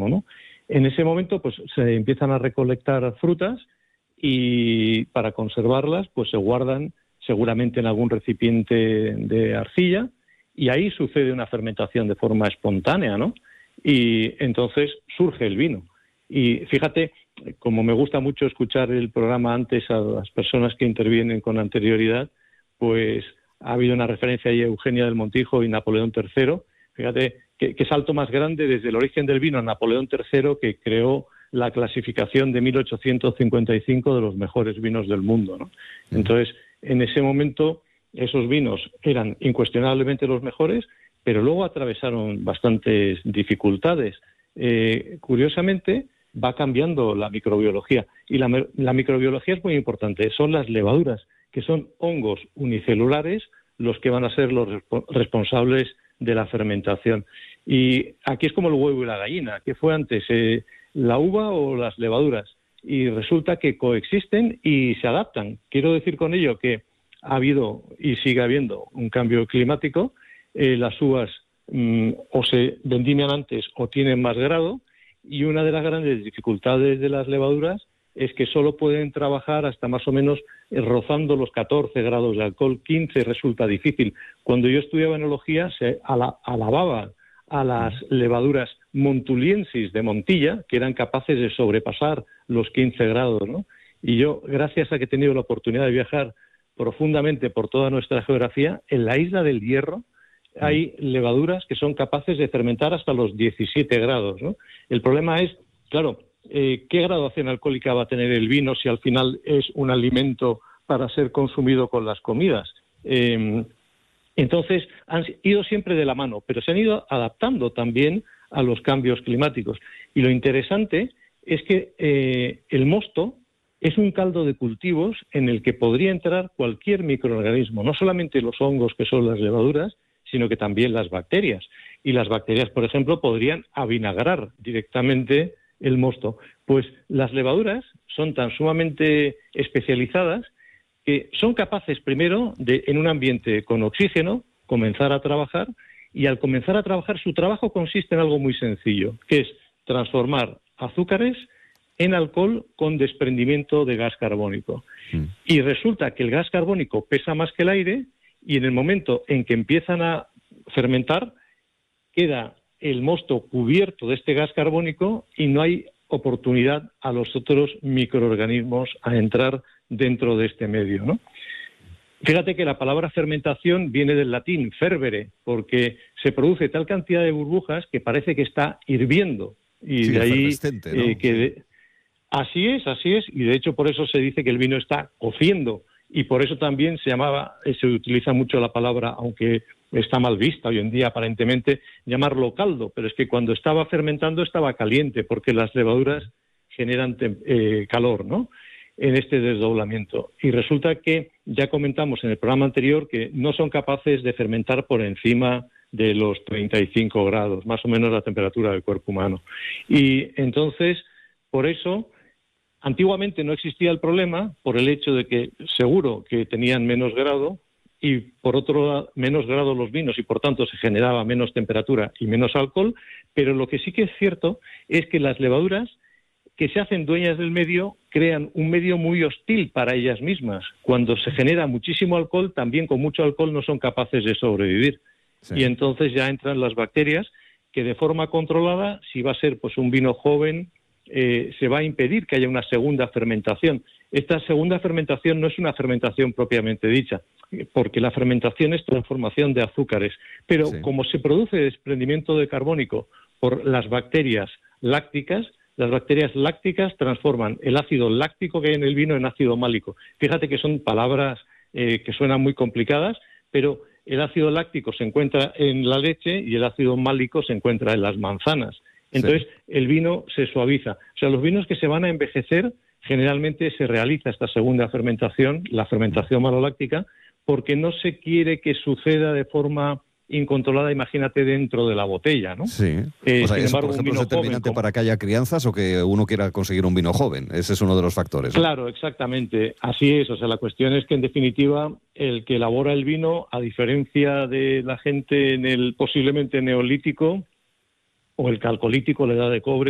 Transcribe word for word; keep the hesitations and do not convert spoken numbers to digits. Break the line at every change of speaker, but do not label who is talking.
microorganismo, ¿no? En ese momento, pues se empiezan a recolectar frutas y para conservarlas, pues se guardan seguramente en algún recipiente de arcilla y ahí sucede una fermentación de forma espontánea, ¿no? Y entonces surge el vino. Y fíjate, como me gusta mucho escuchar el programa antes a las personas que intervienen con anterioridad, pues ha habido una referencia ahí a Eugenia del Montijo y Napoleón tercero. Fíjate qué, qué salto más grande desde el origen del vino a Napoleón tercero, que creó la clasificación de mil ochocientos cincuenta y cinco de los mejores vinos del mundo, ¿no? Entonces, en ese momento, esos vinos eran incuestionablemente los mejores, pero luego atravesaron bastantes dificultades. Eh, curiosamente, va cambiando la microbiología. Y la, la microbiología es muy importante. Son las levaduras, que son hongos unicelulares, los que van a ser los resp- responsables de la fermentación. Y aquí es como el huevo y la gallina. ¿Qué fue antes, eh, la uva o las levaduras? Y resulta que coexisten y se adaptan. Quiero decir con ello que ha habido y sigue habiendo un cambio climático. Eh, las uvas mmm, o se vendimian antes o tienen más grado, y una de las grandes dificultades de las levaduras es que solo pueden trabajar hasta más o menos eh, rozando los catorce grados de alcohol. Quince resulta difícil. Cuando yo estudiaba enología se ala- alababa a las levaduras montuliensis de Montilla, que eran capaces de sobrepasar los quince grados, ¿no? Y yo, gracias a que he tenido la oportunidad de viajar profundamente por toda nuestra geografía, en la isla del Hierro hay levaduras que son capaces de fermentar hasta los diecisiete grados, ¿no? El problema es, claro, eh, ¿qué graduación alcohólica va a tener el vino si al final es un alimento para ser consumido con las comidas? Eh, entonces, han ido siempre de la mano, pero se han ido adaptando también a los cambios climáticos. Y lo interesante es que eh, el mosto es un caldo de cultivos en el que podría entrar cualquier microorganismo, no solamente los hongos, que son las levaduras, sino que también las bacterias. Y las bacterias, por ejemplo, podrían avinagrar directamente el mosto. Pues las levaduras son tan sumamente especializadas que son capaces, primero, de, en un ambiente con oxígeno, comenzar a trabajar, y al comenzar a trabajar, su trabajo consiste en algo muy sencillo, que es transformar azúcares en alcohol con desprendimiento de gas carbónico. Mm. Y resulta que el gas carbónico pesa más que el aire, y en el momento en que empiezan a fermentar, queda el mosto cubierto de este gas carbónico y no hay oportunidad a los otros microorganismos a entrar dentro de este medio, ¿no? Fíjate que la palabra fermentación viene del latín fervere, porque se produce tal cantidad de burbujas que parece que está hirviendo. Y sí, de ahí ¿no? eh, que... De... Así es, así es, y de hecho por eso se dice que el vino está cociendo. Y por eso también se llamaba, se utiliza mucho la palabra, aunque está mal vista hoy en día aparentemente, llamarlo caldo, pero es que cuando estaba fermentando estaba caliente, porque las levaduras generan eh, calor, ¿no?, en este desdoblamiento. Y resulta que ya comentamos en el programa anterior que no son capaces de fermentar por encima de los treinta y cinco grados, más o menos la temperatura del cuerpo humano. Y entonces, por eso... Antiguamente no existía el problema por el hecho de que seguro que tenían menos grado y por otro lado menos grado los vinos y por tanto se generaba menos temperatura y menos alcohol, pero lo que sí que es cierto es que las levaduras que se hacen dueñas del medio crean un medio muy hostil para ellas mismas. Cuando se genera muchísimo alcohol, también con mucho alcohol no son capaces de sobrevivir. Sí. Y entonces ya entran las bacterias que de forma controlada, si va a ser pues un vino joven, Eh, se va a impedir que haya una segunda fermentación. Esta segunda fermentación no es una fermentación propiamente dicha, porque la fermentación es transformación de azúcares, pero sí. Como se produce desprendimiento de carbónico por las bacterias lácticas, las bacterias lácticas transforman el ácido láctico que hay en el vino en ácido málico. Fíjate que son palabras eh, que suenan muy complicadas, pero el ácido láctico se encuentra en la leche y el ácido málico se encuentra en las manzanas. Entonces, sí. El vino se suaviza. O sea, los vinos que se van a envejecer, generalmente se realiza esta segunda fermentación, la fermentación maloláctica, porque no se quiere que suceda de forma incontrolada, imagínate, dentro de la botella, ¿no?
Sí.
Eh,
o sea,
sin
¿eso,
embargo,
por ejemplo,
un vino
es determinante
joven, como...
para que haya crianzas o que uno quiera conseguir un vino joven? Ese es uno de los factores, ¿no?
Claro, exactamente. Así es. O sea, la cuestión es que, en definitiva, el que elabora el vino, a diferencia de la gente en el posiblemente neolítico, o el calcolítico, la edad de cobre,